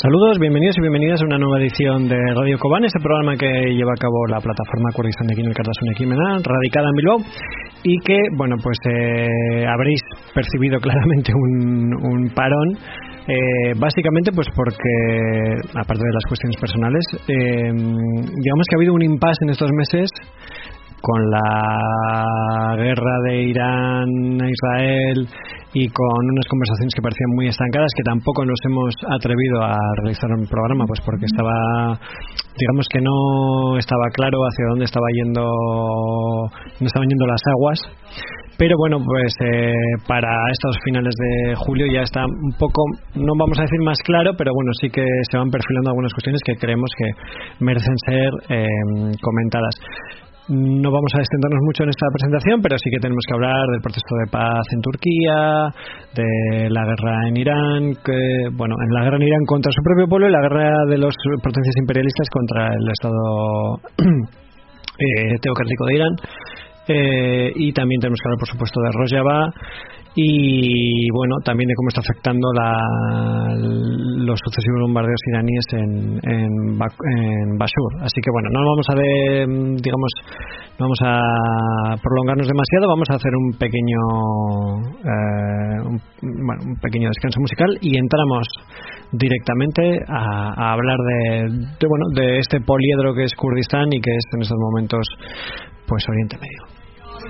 Saludos, bienvenidos y bienvenidas a una nueva edición de Radio Kobane, este programa que lleva a cabo la plataforma Kurdistan Ekin Elkartasun Ekimena, radicada en Bilbao, y que, bueno, pues habréis percibido claramente un parón, básicamente pues porque, aparte de las cuestiones personales, digamos que ha habido un impasse en estos meses con la guerra de Irán a Israel y con unas conversaciones que parecían muy estancadas, que tampoco nos hemos atrevido a realizar un programa, pues porque digamos que no estaba claro hacia dónde estaban yendo las aguas. Pero bueno, pues para estos finales de julio ya está un poco, no vamos a decir más claro, pero bueno, sí que se van perfilando algunas cuestiones que creemos que merecen ser comentadas. No vamos a extendernos mucho en esta presentación, pero sí que tenemos que hablar del proceso de paz en Turquía, de la guerra en Irán, en la guerra en Irán contra su propio pueblo y la guerra de las potencias imperialistas contra el Estado teocrático de Irán. Y también tenemos que hablar, por supuesto, de Rojava y bueno, también de cómo está afectando los sucesivos bombardeos iraníes en Bashur. Así que bueno, no vamos a prolongarnos demasiado, vamos a hacer un pequeño descanso musical y entramos directamente a hablar de este poliedro que es Kurdistán y que es en estos momentos pues Oriente Medio.